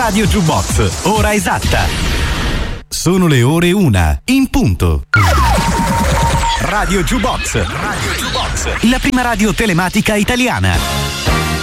Radio Jukebox, ora esatta. Sono le ore 1 in punto. Radio Jukebox, la prima radio telematica italiana.